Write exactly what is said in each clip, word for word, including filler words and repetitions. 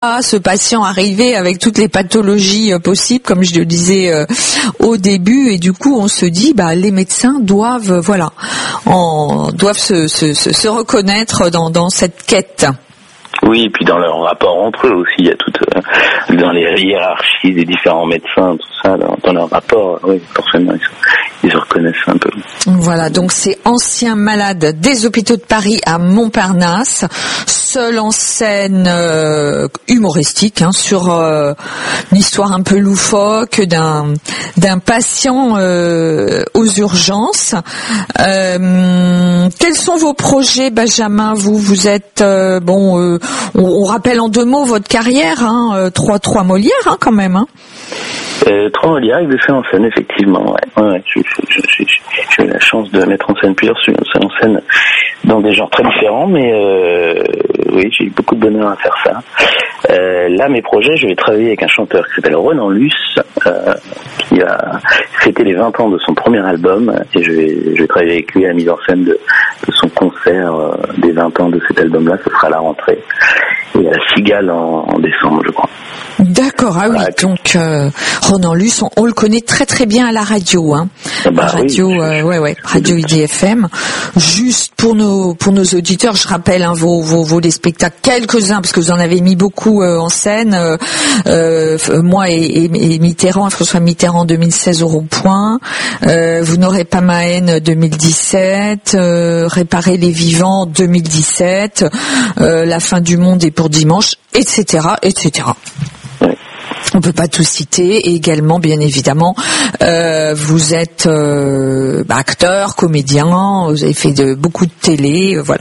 ce patient arrivé avec toutes les pathologies euh, possibles, comme je le disais euh, au début, et du coup on se dit, bah les médecins doivent, euh, voilà, en, doivent se, se, se, se reconnaître dans, dans cette quête. Oui, et puis dans leur rapport entre eux aussi, il y a tout euh, dans les hiérarchies des différents médecins, tout ça, dans, dans leur rapport, oui, forcément, ils, sont, ils se reconnaissent un peu. Voilà, donc c'est ancien malade des hôpitaux de Paris à Montparnasse, seul en scène euh, humoristique, hein, sur euh, une histoire un peu loufoque d'un d'un patient euh, aux urgences. Euh, quels sont vos projets, Benjamin? Vous, vous êtes euh, bon. Euh, On, on rappelle en deux mots votre carrière, hein, euh, trois, trois Molières hein, quand même. Hein. Euh, trois Molières avec des faits en scène, effectivement. Ouais. Ouais, j'ai eu la chance de mettre en scène plusieurs en scène dans des genres très différents, mais euh, oui, j'ai eu beaucoup de bonheur à faire ça. Euh, là, mes projets, je vais travailler avec un chanteur qui s'appelle Ronan Luce, euh, qui a fêté les vingt ans de son premier album, et je vais, je vais travailler avec lui à la mise en scène de, de son concert euh, des vingt ans de cet album-là. Ce sera à la rentrée, et à la Cigale en, en décembre, je crois. D'accord, ah oui, voilà. Donc euh, Ronan Luce, on, on le connaît très très bien à la radio, hein. Bah, la radio, oui, euh, ouais, ouais, radio I D F M. Juste pour nos pour nos auditeurs, je rappelle hein, vos vos vos les spectacles, quelques-uns parce que vous en avez mis beaucoup euh, en scène. Euh, euh, moi et, et, et Mitterrand, François Mitterrand deux mille seize au Rond-Point. Euh, vous n'aurez pas ma haine deux mille dix-sept. Euh, Réparer les vivants deux mille dix-sept. Euh, la fin du monde est pour dimanche, et cetera, et cetera. On peut pas tout citer. Et également, bien évidemment, euh, vous êtes euh, bah, acteur, comédien, vous avez fait de beaucoup de télé, euh, voilà.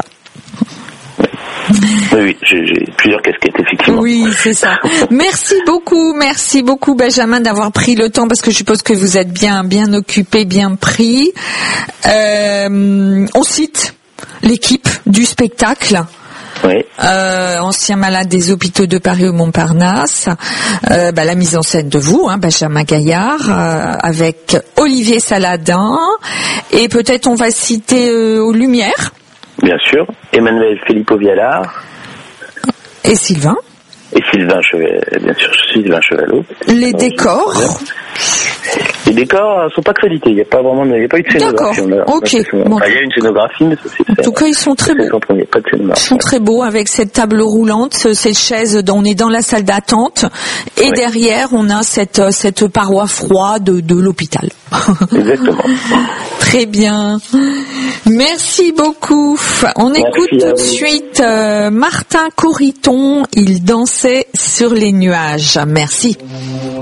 Oui, oui, j'ai, j'ai plusieurs casquettes, effectivement. Oui, c'est ça. Merci beaucoup, merci beaucoup, Benjamin, d'avoir pris le temps, parce que je suppose que vous êtes bien, bien occupé, bien pris. Euh, on cite l'équipe du spectacle. Oui. Euh, ancien malade des hôpitaux de Paris au Montparnasse, euh, bah, la mise en scène de vous, hein, Benjamin Gaillard, euh, avec Olivier Saladin, et peut-être on va citer euh, aux Lumières. Bien sûr, Emmanuel Filippo Vialard. Et Sylvain. Et Sylvain Cheval, bien sûr, Sylvain Chevalot. Les décors. Les décors sont pas crédités, il n'y a pas vraiment, il n'y a pas eu de scénographie. D'accord, ok. Bon. Enfin, il y a une scénographie, mais ça c'est fait. En tout cas, ils sont très beaux. Il n'y a pas de scénographie. Ils sont très beaux avec cette table roulante, ces chaises, on est dans la salle d'attente, et oui. Derrière, on a cette, cette paroi froide de, de l'hôpital. Exactement. Très bien. Merci beaucoup. On Merci écoute tout de suite euh, Martin Corriton, il dansait sur les nuages. Merci.